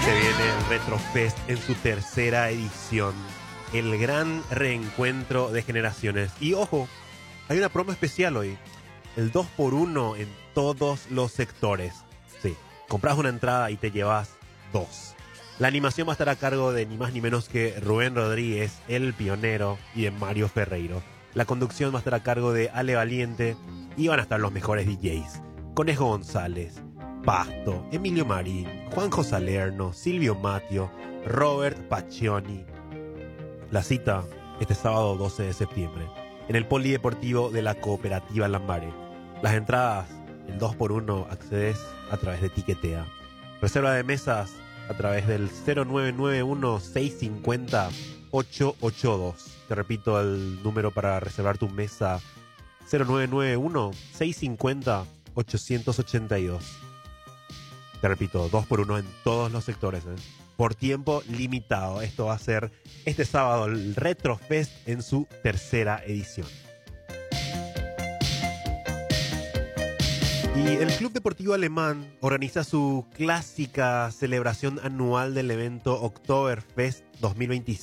Se viene el Retrofest en su tercera edición. El gran reencuentro de generaciones. Y ojo, hay una promo especial hoy. El 2x1 en todos los sectores. Sí, compras una entrada y te llevas 2. La animación va a estar a cargo de ni más ni menos que Rubén Rodríguez, el pionero, y de Mario Ferreiro. La conducción va a estar a cargo de Ale Valiente y van a estar los mejores DJs. Conejo González, Pasto, Emilio Marín, Juanjo Salerno, Silvio Matio, Robert Paccioni. La cita este sábado 12 de septiembre en el Polideportivo de la Cooperativa Lambaré. Las entradas, el 2x1, accedes a través de Tiquetea. Reserva de mesas a través del 0991-650-882. Te repito el número para reservar tu mesa: 0991-650-882. Te repito, 2x1 en todos los sectores, por tiempo limitado. Esto va a ser este sábado el Retrofest en su tercera edición. Y el Club Deportivo Alemán organiza su clásica celebración anual del evento Oktoberfest 2025.